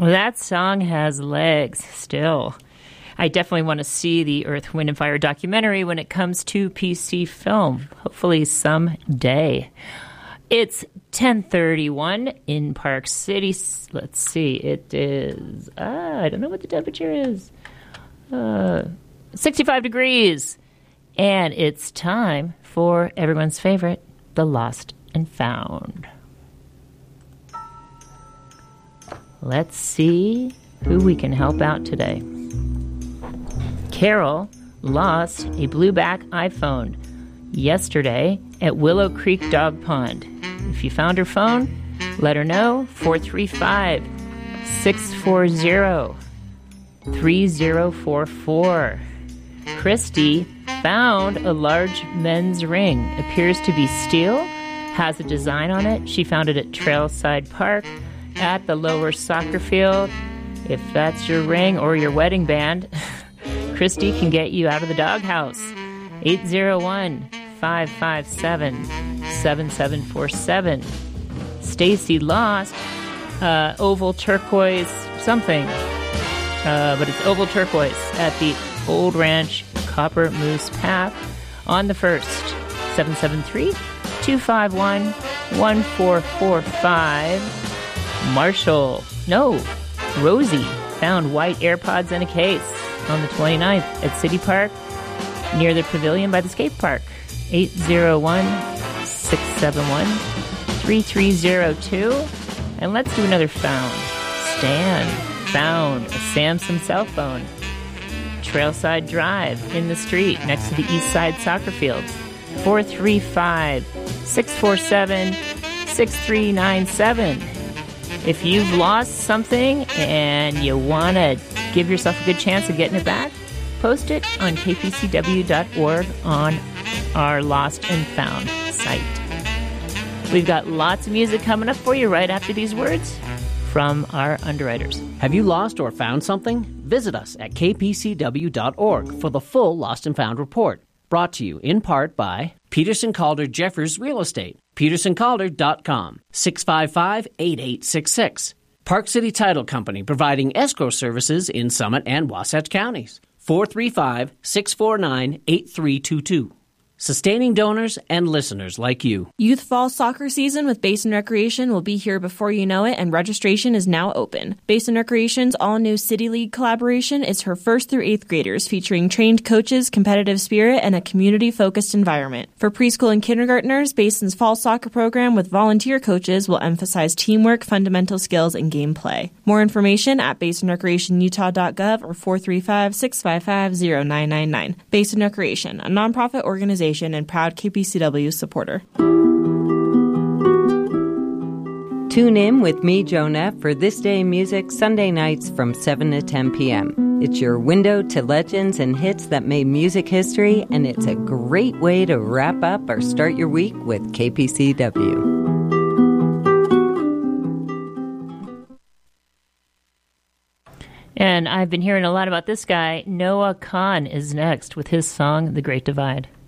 Well, that song has legs still. I definitely want to see the Earth, Wind, and Fire documentary when it comes to PC film, hopefully someday. It's 10:31 in Park City. Let's see, it is, I don't know what the temperature is, 65 degrees. And it's time for everyone's favorite, The Lost and Found. Let's see who we can help out today. Carol lost a blueback iPhone yesterday at Willow Creek Dog Pond. If you found her phone, let her know. 435-640-3044. Christy found a large men's ring. Appears to be steel, has a design on it. She found it at Trailside Park at the lower soccer field. If that's your ring or your wedding band, Christy can get you out of the doghouse. 801-557-7747. Stacy lost oval turquoise something, but it's oval turquoise at the Old Ranch Copper Moose Path on the 1st. 773-251-1445. Rosie found white AirPods in a case on the 29th at City Park near the pavilion by the skate park. 801-671-3302. And let's do another found. Stan found a Samsung cell phone. Trailside Drive in the street next to the East Side soccer field. 435-647-6397. If you've lost something and you want to give yourself a good chance of getting it back, post it on kpcw.org on our Lost and Found site. We've got lots of music coming up for you right after these words from our underwriters. Have you lost or found something? Visit us at kpcw.org for the full Lost and Found report. Brought to you in part by Peterson Calder Jeffers Real Estate, petersoncalder.com, 655-8866. Park City Title Company, providing escrow services in Summit and Wasatch counties, 435-649-8322. Sustaining donors and listeners like you. Youth Fall Soccer Season with Basin Recreation will be here before you know it, and registration is now open. Basin Recreation's all-new City League collaboration is for 1st through 8th graders, featuring trained coaches, competitive spirit, and a community-focused environment. For preschool and kindergartners, Basin's Fall Soccer program with volunteer coaches will emphasize teamwork, fundamental skills, and gameplay. More information at basinrecreationutah.gov or 435-655-0999. Basin Recreation, a nonprofit organization and proud KPCW supporter. Tune in with me, Joan F., for This Day in Music, Sunday nights from 7 to 10 p.m. It's your window to legends and hits that made music history, and it's a great way to wrap up or start your week with KPCW. And I've been hearing a lot about this guy. Noah Kahan is next with his song, The Great Divide.